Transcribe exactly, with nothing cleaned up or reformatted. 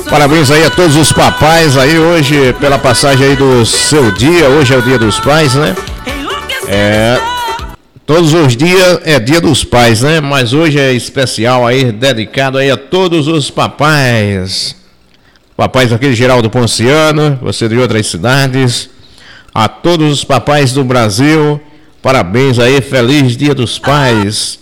Parabéns aí a todos os papais aí hoje pela passagem aí do seu dia. Hoje é o dia dos pais, né? É, todos os dias é dia dos pais, né? Mas hoje é especial aí, dedicado aí a todos os papais. Papais aqui de Geraldo Ponciano, você de outras cidades. A todos os papais do Brasil, parabéns aí, feliz dia dos pais.